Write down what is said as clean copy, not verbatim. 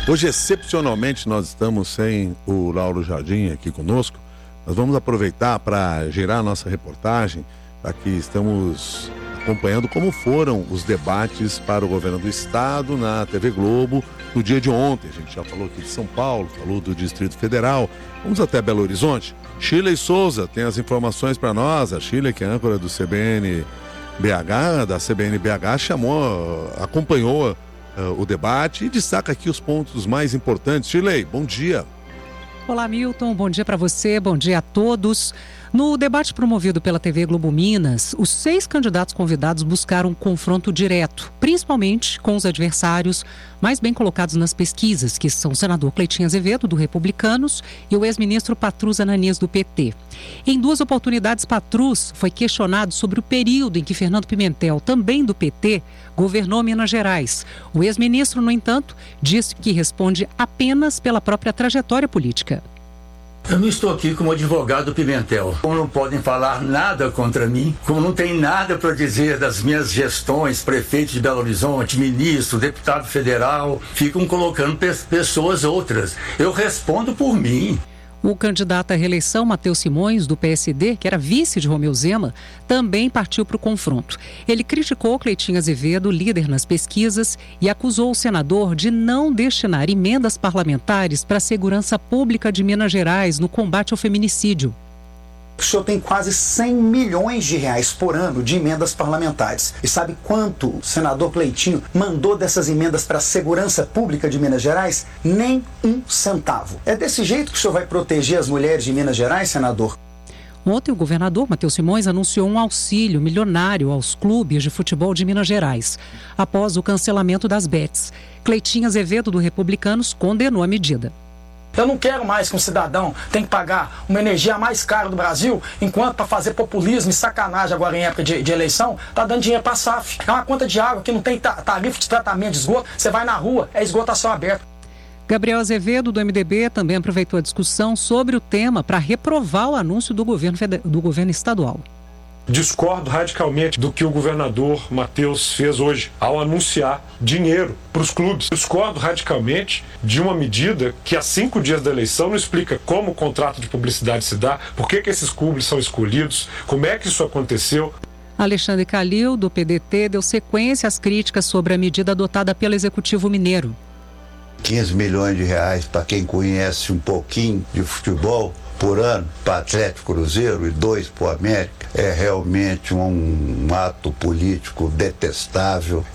Hoje, excepcionalmente, nós estamos sem o Lauro Jardim aqui conosco. Nós vamos aproveitar para gerar a nossa reportagem. Aqui estamos acompanhando como foram os debates para o governo do estado na TV Globo no dia de ontem. A gente já falou aqui de São Paulo, falou do Distrito Federal. Vamos até Belo Horizonte. Shirley Souza tem as informações para nós. A Shirley, que é âncora do CBN-BH, da CBN-BH, acompanhou o debate e destaca aqui os pontos mais importantes. Shirley, bom dia. Olá, Milton. Bom dia para você, bom dia a todos. No debate promovido pela TV Globo Minas, os 6 candidatos convidados buscaram um confronto direto, principalmente com os adversários mais bem colocados nas pesquisas, que são o senador Cleitinho Azevedo, do Republicanos, e o ex-ministro Patrus Ananias, do PT. Em 2 oportunidades, Patrus foi questionado sobre o período em que Fernando Pimentel, também do PT, governou Minas Gerais. O ex-ministro, no entanto, disse que responde apenas pela própria trajetória política. Eu não estou aqui como advogado do Pimentel. Como não podem falar nada contra mim, como não tem nada para dizer das minhas gestões, prefeito de Belo Horizonte, ministro, deputado federal, ficam colocando pessoas outras. Eu respondo por mim. O candidato à reeleição, Matheus Simões, do PSD, que era vice de Romeu Zema, também partiu para o confronto. Ele criticou Cleitinho Azevedo, líder nas pesquisas, e acusou o senador de não destinar emendas parlamentares para a segurança pública de Minas Gerais no combate ao feminicídio. O senhor tem quase 100 milhões de reais por ano de emendas parlamentares. E sabe quanto o senador Cleitinho mandou dessas emendas para a segurança pública de Minas Gerais? Nem 1 centavo. É desse jeito que o senhor vai proteger as mulheres de Minas Gerais, senador? Ontem, o governador Matheus Simões anunciou um auxílio milionário aos clubes de futebol de Minas Gerais, após o cancelamento das bets. Cleitinho Azevedo, do Republicanos, condenou a medida. Eu não quero mais que um cidadão tenha que pagar uma energia mais cara do Brasil, enquanto para fazer populismo e sacanagem agora em época de eleição, tá dando dinheiro para a SAF. É uma conta de água que não tem tarifa de tratamento de esgoto, você vai na rua, é esgoto a céu aberto. Gabriel Azevedo, do MDB, também aproveitou a discussão sobre o tema para reprovar o anúncio do governo estadual. Discordo radicalmente do que o governador Matheus fez hoje ao anunciar dinheiro para os clubes. Discordo radicalmente de uma medida que há 5 dias da eleição não explica como o contrato de publicidade se dá, por que esses clubes são escolhidos, como é que isso aconteceu. Alexandre Calil, do PDT, deu sequência às críticas sobre a medida adotada pelo Executivo Mineiro. 15 milhões de reais para quem conhece um pouquinho de futebol por ano para Atlético Cruzeiro e 2 para o América é realmente um ato político detestável.